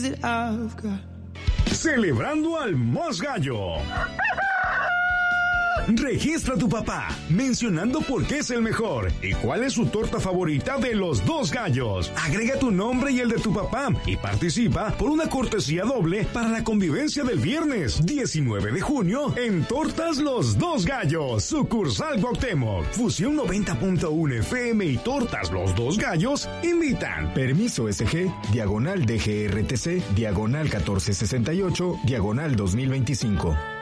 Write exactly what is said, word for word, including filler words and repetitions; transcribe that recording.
Celebrando al más gallo. Registra a tu papá mencionando por qué es el mejor y cuál es su torta favorita de los dos gallos. Agrega tu nombre y el de tu papá y participa por una cortesía doble para la convivencia del viernes diecinueve de junio en Tortas Los Dos Gallos, sucursal Cuauhtémoc. Fusión noventa punto uno F M y Tortas Los Dos Gallos invitan. Permiso S G, diagonal D G R T C, diagonal catorce sesenta y ocho, diagonal dos mil veinticinco.